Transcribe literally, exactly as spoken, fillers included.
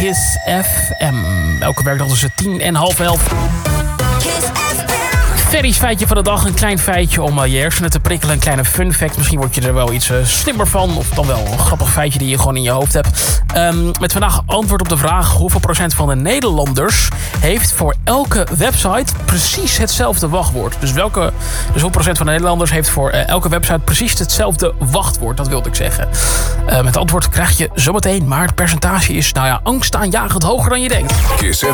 Kiss F M. Elke werkdag tussen tien en half elf. Ferry's feitje van de dag. Een klein feitje om uh, je hersenen te prikkelen. Een kleine fun fact. Misschien word je er wel iets uh, slimmer van. Of dan wel een grappig feitje die je gewoon in je hoofd hebt. Um, met vandaag antwoord op de vraag: hoeveel procent van de Nederlanders heeft voor elke website precies hetzelfde wachtwoord? Dus, welke, dus hoeveel procent van de Nederlanders heeft voor uh, elke website precies hetzelfde wachtwoord? Dat wilde ik zeggen. Uh, met antwoord krijg je zometeen. Maar het percentage is, nou ja, angstaanjagend hoger dan je denkt.